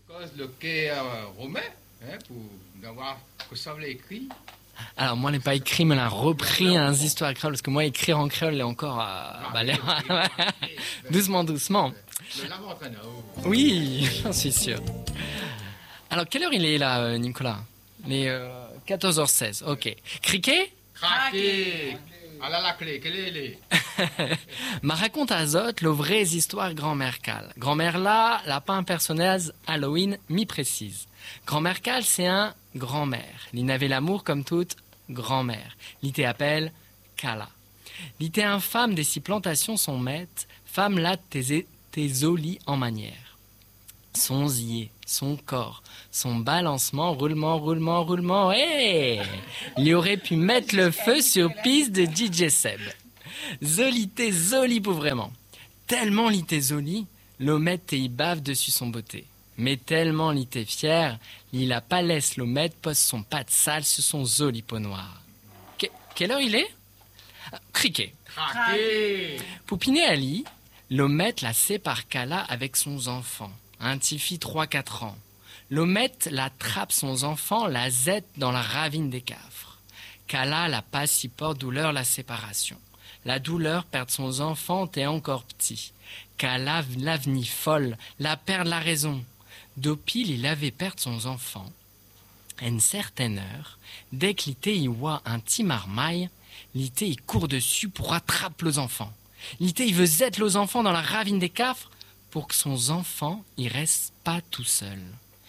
Cause le quai romain, hein, pour d'avoir que ça l'a écrit. Alors, moi, je l'ai pas écrit, mais on a repris un histoire créole, parce que moi, écrire en créole, est encore doucement, doucement. Le lave-entraîneur. Oui, j'en suis sûr. Alors, quelle heure il est là, Nicolas? Les 14h16, ok. Criquet? Craqué. Alors la clé, quelle est Ma raconte à Zot, le vraies histoires grand-mère Cal. Grand-mère là, la pas un personnage Halloween mi-précise. Grand-mère Cal, c'est un grand-mère. Il n'avait l'amour comme toute grand-mère. L'ité appelle Kala. L'ité infâme des six plantations sont maîtres, femme là tes olis en manière. Son zier, son corps, son balancement, roulement, hé! Il aurait pu mettre le feu sur piste de DJ Seb. Zolité, zoli pour vraiment. Tellement l'ité zoli, l'omette et y bave dessus son beauté. Mais tellement l'ité fier, il a pas laisse l'omette pose son patte sale sur son zoli peau noire. Quelle heure il est? Criquet. Craqué. Poupiné Ali, l'omette la sépare Kala avec son enfant. Un petit fille 3-4 ans. L'omette la trappe son enfant, la zette dans la ravine des cafres. Kala la passe si porte douleur la séparation. La douleur perd son enfant et encore petit. Kala l'avenir folle, la perd la raison. D'opile il avait perdre son enfant. À une certaine heure, dès que l'ité y voit un petit marmaille, l'ité y court dessus pour attraper les enfants. L'ité y veut zette les enfants dans la ravine des cafres pour que son enfant y reste pas tout seul.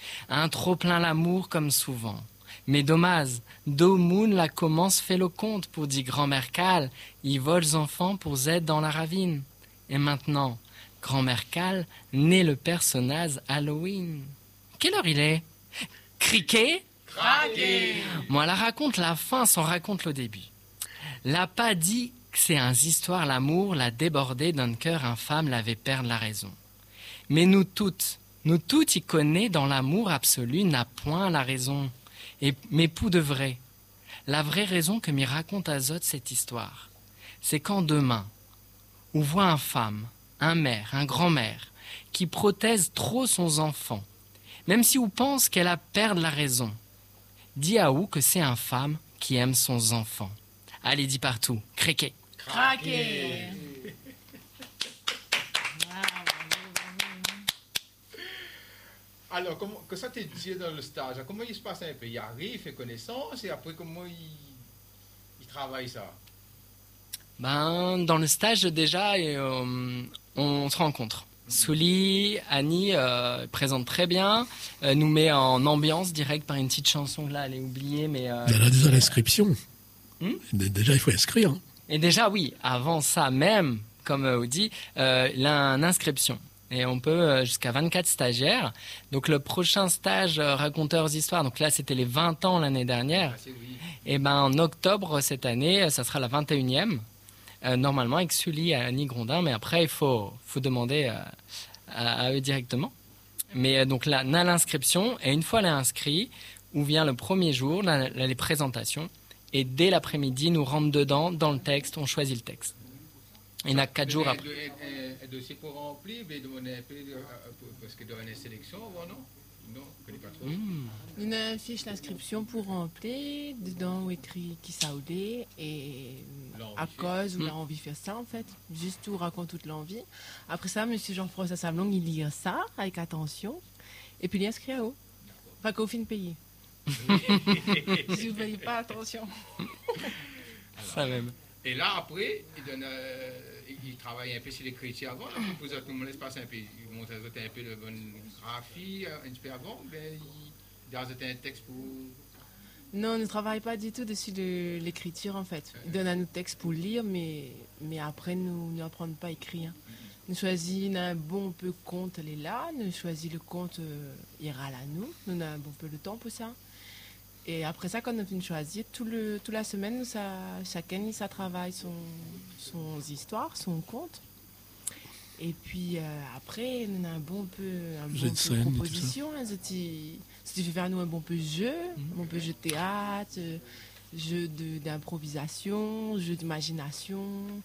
Un trop plein l'amour comme souvent. Mais dommage, Domoun la commence fait le compte pour dire grand-mère Cal, il vole les enfants pour zette dans la ravine. Et maintenant, grand-mère Cal naît le personnage Halloween. Quelle heure il est? Criquet? Craqué. Moi, la raconte la fin sans raconte le début. L'a pas dit que c'est un histoire l'amour, la débordé d'un cœur infâme l'avait perdre la raison. Mais nous toutes y connaît dans l'amour absolu n'a point la raison. Mais pour de vrai, la vraie raison que m'y raconte Azot cette histoire, c'est quand demain, on voit un femme, un mère, un grand-mère, qui protège trop son enfant, même si on pense qu'elle a perdu la raison, dit à ou que c'est un femme qui aime son enfant. Allez, dis partout, criquet. Craqué. Alors, comment, que ça t'est dit dans le stage, comment il se passe un peu? Il arrive, il fait connaissance, et après, comment il travaille ça? Ben, dans le stage, déjà, on se rencontre. Souli, Annie présente très bien, nous met en ambiance directe par une petite chanson, là, elle est oubliée, mais... Elle a déjà l'inscription. Déjà, il faut inscrire. Et déjà, oui, avant ça même, comme on dit, l'inscription. Et on peut jusqu'à 24 stagiaires. Donc le prochain stage raconteurs histoires, donc là c'était les 20 ans l'année dernière. Et ben en octobre cette année, ça sera la 21e. Normalement avec Sully et Annie Grondin, mais après il faut demander à eux directement. Mais donc là, on a l'inscription, et une fois elle est inscrite, où vient le premier jour, là, les présentations, et dès l'après-midi, nous rentre dedans, dans le texte, on choisit le texte. Il y en a 4 jours après. Un dossier pour remplir, mais demander un peu, parce qu'il doit y avoir une sélection, non? Non, je ne connais pas trop. Il y a une fiche d'inscription pour remplir, dedans où écrit qui ça ou des, et à cause où il a envie de faire ça en fait, juste tout raconte toute l'envie. Après ça, monsieur Jean-François Sablon, il lit ça avec attention, et puis il inscrit à haut. Enfin, qu'au fin de payer. Si vous ne payez pas, attention. Ça même. Et là, après, il travaille un peu sur l'écriture avant, là, pour que tout le monde laisse passer un peu. Il montre un peu de bonne graphie, un peu avant, ben, il a un texte pour... Non, on ne travaille pas du tout dessus de l'écriture en fait. Il donne à nous texte pour lire, mais après, nous n'apprenons pas à écrire. Nous choisissons un bon peu compte, elle est là. Nous choisissons le compte, ira là nous. Nous avons un bon peu le temps pour ça. Et après ça, quand on vient choisir, toute la semaine, chacun ça travaille son histoire, son conte. Et puis après, on a un bon peu de proposition. Hein, si tu veux faire nous un bon peu jeu, un bon peu jeu de théâtre, jeu d'improvisation, jeu d'imagination,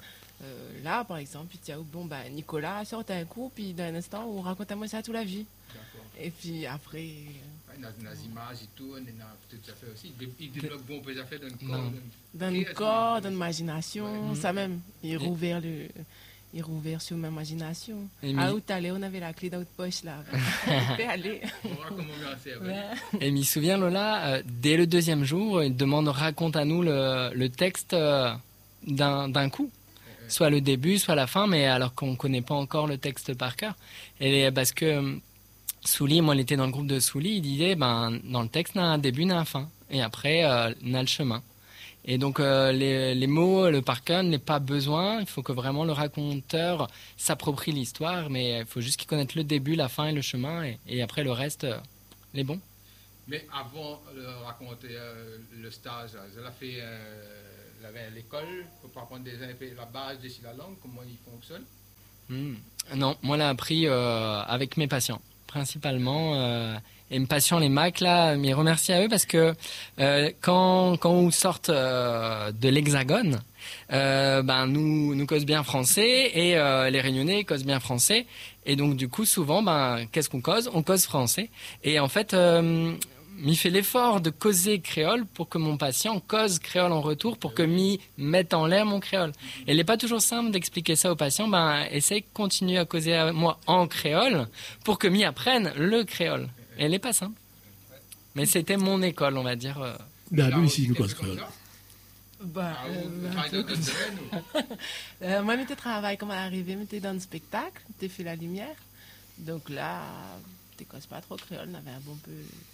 Là, par exemple, il dit, bon, bah, Nicolas sort un coup, puis d'un instant, on raconte à moi ça toute la vie. D'accord. Et puis après, Dans les images et tout, on est dans toutes les affaires aussi. Il développe bon peu d'affaires dans le Non. corps. dans le corps, dans l'imagination, Ouais. ça même, il est rouvert sur ma imagination. Et Ah, où t'allais, on avait la clé dans notre poche, là. On peut aller. On voit comment on va faire. Ouais. Et m'y souviens, Lola, dès le deuxième jour, il demande raconte à nous le texte d'un coup. Soit le début, soit la fin, mais alors qu'on ne connaît pas encore le texte par cœur. Et parce que Souli, moi, il était dans le groupe de Souli, il disait, dans le texte, n'a un début, n'a un fin. Et après, n'a le chemin. Et donc, les mots, le par cœur, n'est pas besoin. Il faut que vraiment le raconteur s'approprie l'histoire, mais il faut juste qu'il connaisse le début, la fin et le chemin. Et après, le reste, les bons. Mais avant de raconter le stage, elle a fait elle avait à l'école pour apprendre la base de la langue, comment il fonctionne. Non, moi, l'a appris avec mes patients, principalement. Et mes patients, les Macs, là, m'y remercie à eux parce que quand on sortent de l'Hexagone, nous causons bien français et les Réunionnais causent bien français. Et donc, du coup, souvent, qu'est-ce qu'on cause? On cause français. Et en fait, m'y fait l'effort de causer créole pour que mon patient cause créole en retour, pour que m'y mette en l'air mon créole. Et il n'est pas toujours simple d'expliquer ça aux patients. Essaye, continue à causer avec moi en créole pour que m'y apprenne le créole. Et elle n'est pas simple. Mais c'était mon école, on va dire. Ben, Là, nous, ici, nous, quelque quoi, chose comme ça. Bah, Vous travaillez dans d'autres domaines, ou? moi, je travaille comme à l'arrivée, j'étais dans le spectacle, j'ai fait la lumière. Donc là, tu causes pas trop créole, on avait un bon peu.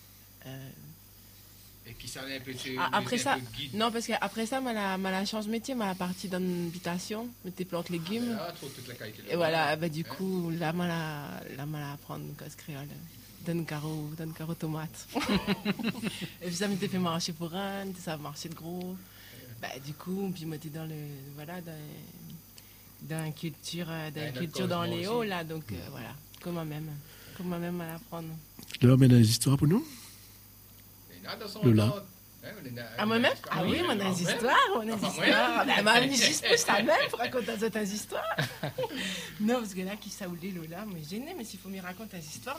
Et qui savait un peu Après un ça, peu guide. non, parce qu'après ça, m'a changé de métier, m'a partie dans l'habitation, j'étais plante légumes. Là, trop toute la qualité. Et voilà, du coup, là, m'a apprendre une cause créole. Donne carreau tomate. Et puis ça m'était fait marcher pour un, ça marchait de gros. Du coup, puis moi, j'étais dans la culture dans les hauts, là, donc voilà, comme moi-même à l'apprendre. Tu vas mettre des histoires pour nous? Lola. À moi-même? Ah oui, mon histoire. Mais juste pour ça même, pour raconter des histoires. Non, parce que là, qui saoulait Lola, mais gêné, mais s'il faut me raconter des histoires,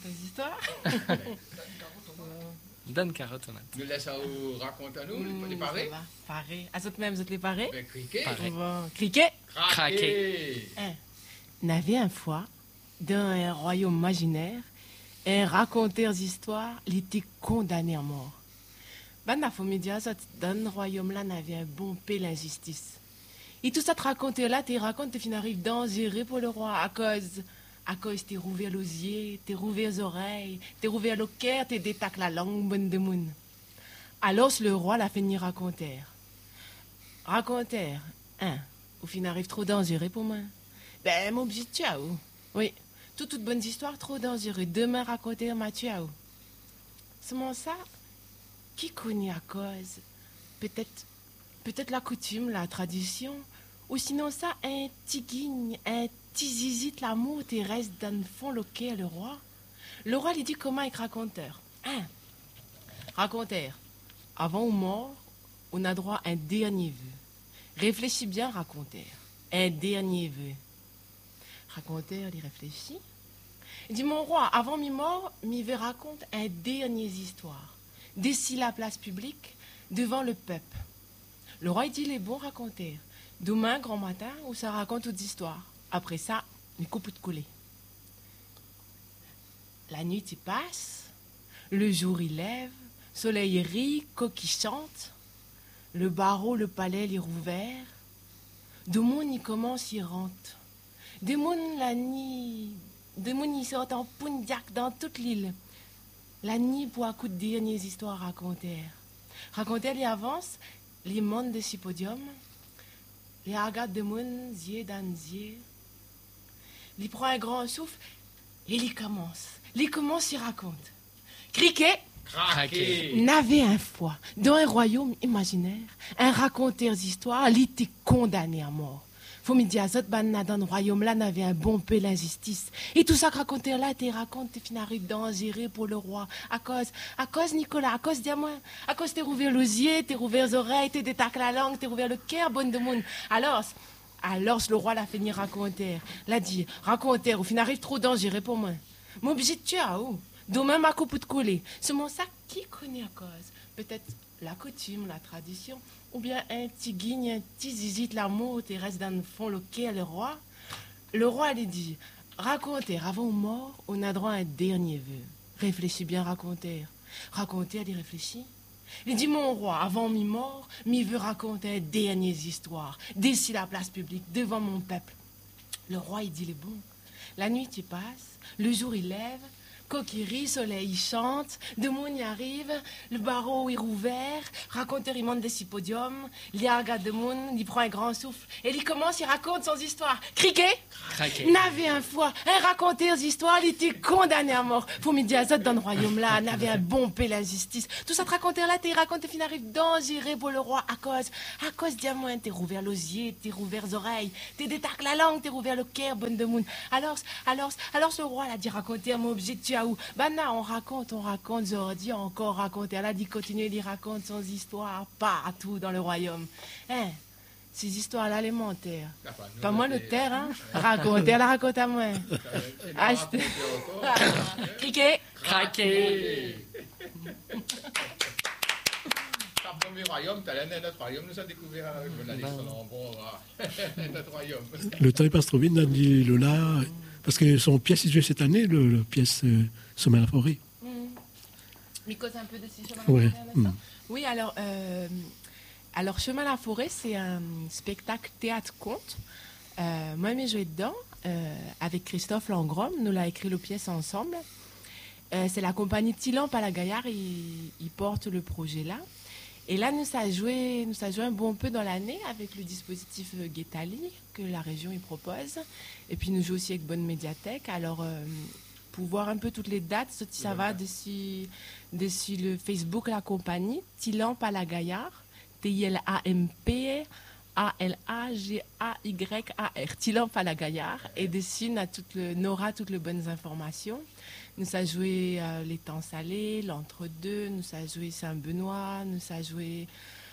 Donne carotte, on a. Nous laisse à vous raconter à nous, les parés. Paré. À cette même, vous êtes les parés? Ben, criquet. On va criquer. Craquer. N'avait un fois, dans un royaume imaginaire, un raconteur d'histoire, il était condamné à mort. La famille dans le royaume là, n'avait un bon peu l'injustice. Et tout ça te raconter là, tu racontes, tu arrives dangereux pour le roi à cause t'es rouvert l'osier, t'es rouvert les oreilles, t'es rouvert le cœur, t'es détaque la langue bonne de moun. Alors le roi l'a fini raconter. Raconter, au fin arrive trop dangereux pour moi. Mon petit ciao. Oui, toute bonne histoire trop dangereux. Demain raconter ma ciao. C'est mon ça. Qui connaît à cause? Peut-être la coutume, la tradition, ou sinon ça, un petit guigne, un petit zizit, l'amour terrestre dans le fond lequel le roi. Le roi lui dit comment être raconteur. Raconteur, avant ou mort, on a droit à un dernier vœu. Réfléchis bien, raconteur. Un dernier vœu. Raconteur, il réfléchit. Il dit, mon roi, avant mi mort, mi veut raconte un dernier histoire. D'ici la place publique, devant le peuple. Le roi il dit les bons raconteurs. Demain, grand matin, où ça raconte toutes histoires. Après ça, il coupe de coller. La nuit y passe, le jour il lève, soleil rit, coq chante, le barreau, le palais il est rouvert. De monde y commence, y rentre. Des monde la nuit, des monde y sortent en Punjak dans toute l'île. La nuit pour un coup de dernières histoires racontées. Racontées, les avance, les mondes de ce podium, les regarde de monde, yeux dans yeux. Il prend un grand souffle et il commence. Il commence, il raconte. Criquet, Craquer. n'avait un fois, dans un royaume imaginaire, un raconteur d'histoire, il était condamné à mort. Faut me dire, cette banane dans le royaume là n'avait un bon peu l'injustice. Et tout ça que raconter là, t'es raconte, t'es finari dangereux pour le roi. À cause Nicolas, à cause diamant, à cause t'es rouvert les yeux, t'es rouvert les oreilles, t'es détaqué la langue, t'es rouvert le cœur, bonne de monde. Alors Alors le roi l'a fait ni raconter. L'a dit, raconter, au final arrive trop dangereux pour moi. M'obligé de tuer à où? Demain ma coupe de coller. C'est mon sac qui connaît à cause. Peut-être la coutume, la tradition, ou bien un petit guigne, un petit zizit, l'amour, tu restes dans le fond, le roi. Le roi lui dit, raconter, avant mort, on a droit à un dernier vœu. Réfléchis bien, raconter. Raconter, elle y réfléchit. Il dit, mon roi, avant mi mort, mi veut raconter dernières histoires, d'ici la place publique, devant mon peuple. Le roi, il dit, les bons. La nuit, tu passes, le jour, il lève, coq, il rit, soleil, il chante, de monde y arrive, le barreau est rouvert, raconteur, il monte des six podiums, il y a un gars de monde, il prend un grand souffle, et il commence, il raconte son histoire. Criquet, n'avait un fois, un raconteur d'histoire, il était condamné à mort. Faut me dire, dans le royaume-là, n'avait un bon paix la justice. Tout ça te raconter là, t'es raconté, fin arrive dangereux pour le roi, à cause diamant, t'es rouvert l'osier, t'es rouvert les oreilles, t'es détaque la langue, t'es rouvert le cœur, bonne de monde. Alors, ce roi, l'a dit raconter, mon objet, tu as où? Ben là, on raconte, Zordi, encore raconter. Elle a dit continuer, il raconte son histoire partout dans le royaume. Hein? Ces histoires-là, élémentaires. Pas moi le terre, hein? Raconter, elle raconte à moi. Cliquez. Craquer. Par premier royaume, t'as l'année notre royaume, nous avons découvert avec notre royaume. Le temps passe trop vite, Nadine Lola, parce que son pièce située cette année, le pièce Sommet à la forêt. Mais cause un peu de ces chemins Ouais. Oui, alors Chemin à la forêt, c'est un spectacle théâtre-conte. Moi, j'ai joué dedans avec Christophe Langrom. Nous l'avons écrit la pièce ensemble. C'est la compagnie Tilan Palagaillard, il porte le projet là. Et là, nous avons joué un bon peu dans l'année avec le dispositif Guétali que la région y propose. Et puis nous jouons aussi avec Bonne Médiathèque. Alors, pour voir un peu toutes les dates, ça va dessus le Facebook la compagnie Tilan Palagaillard, T-I-L-A-M-P A-L-A-G-A-Y-A-R, Tilan Palagaillard. Et dessus, on aura toutes les bonnes informations. Nous avons joué les temps salés, l'entre-deux, nous avons joué Saint-Benoît, nous avons joué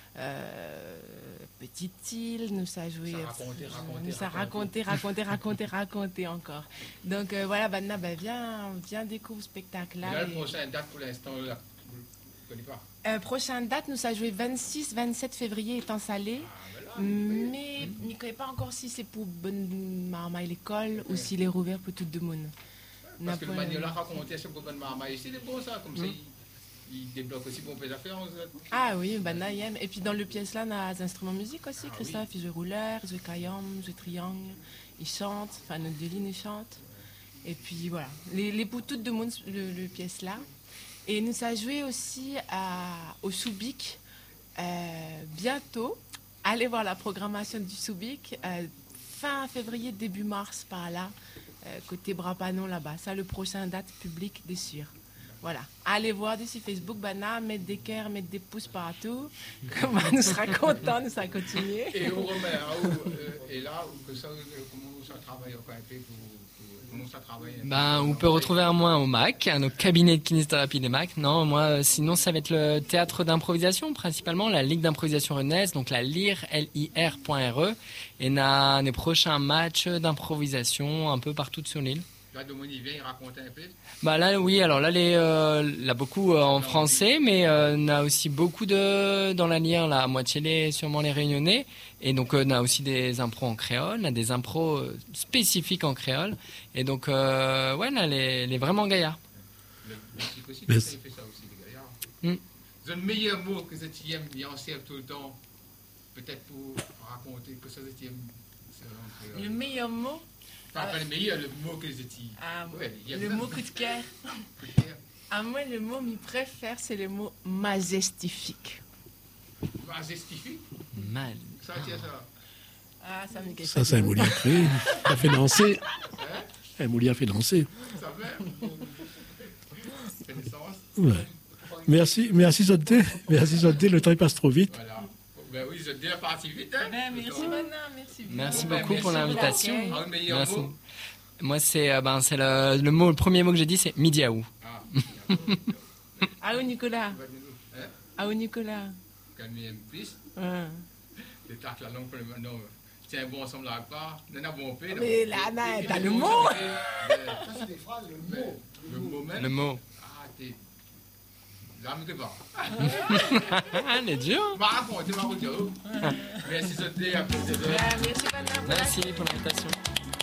Petite-Île, nous avons joué... Nous avons raconté encore. Donc voilà, Banna, viens découvrir ce spectacle-là. Et là, le prochain date pour l'instant, là, vous ne connaissez pas? Prochaine date, nous avons joué 26-27 février, étant salé. Mais je ne connais pas encore si c'est pour Bonne Marmaille l'école ou s'il est rouvert pour tout le monde. Parce que le Magnola racontait sur Bonne Marmaille, c'est bon ça, comme ça, il débloque aussi pour les affaires. Ah oui, Banna y aime. Et puis dans le pièce là, on a des instruments de musique aussi. Christophe, il joue rouleur, il joue caillam, il joue triangle, il chante, enfin notre Deline, il chante. Et puis voilà, les pour tout le monde, le pièce là. Et nous avons joué aussi au Soubic bientôt. Allez voir la programmation du Soubic, fin février, début mars, par là, côté Brapanon là-bas. Ça, le prochain date publique des sûrs. Voilà. Allez voir dessus Facebook, Bana, mettre des cœurs, mettre des pouces partout. Nous serons contents, nous allons continuer. Et au Romain, et là, comment ça travaille encore un peu comment ça travaille? On peut retrouver un mois au MAC, à nos cabinets de kinésithérapie des MAC. Non, moi, sinon, ça va être le théâtre d'improvisation, principalement, la Ligue d'improvisation rennaise, donc la LIR, LIR.RE, et on les prochains matchs d'improvisation un peu partout sur l'île. Là, Dominique, il vient, il raconte un peu. Là, oui, alors là, beaucoup en français, mais on a aussi beaucoup dans la LIR, là, à moitié sûrement les Réunionnais. Et donc, on a aussi des impros en créole, on a des impros spécifiques en créole. Et donc, là, les vraiment gaillards. Le Mexique aussi, il fait ça aussi, les gaillards. C'est le meilleur mot que vous aime bien en serve tout le temps, peut-être pour raconter que ça vous aime. Le meilleur mot? Enfin, le meilleur, le mot que vous le mot coup de cœur. Moi, le mot que je préfère, c'est le mot majestifique. Majestifique? Mal. Ça, tiens, ça. Ça me Ça, c'est un mot créé. Ça fait danser. Un mot a fait danser. Ça fait. Ouais. Merci Zodé. Le temps passe trop vite. Voilà. Ben oui, vous êtes déjà parti vite. Hein? Merci, Manon. Merci beaucoup pour l'invitation. Un meilleur mot. Moi, c'est le premier mot que j'ai dit, c'est Midiaou. Ah, Nicolas. Nicolas. Calmez un plus. Ouais. Les tartes la langue pour le maintenant. tiens bon ensemble là quoi, on a bon fait. Mais là, t'as le mot. Ça, c'est des phrases, le mot. Le mot même. Le mot. Ah, t'es. Là, me pas. Ah, elle est dure. Bah, raconte, tu vas vous dire. Merci, Soté, à côté de. Merci, madame. Merci pour l'invitation.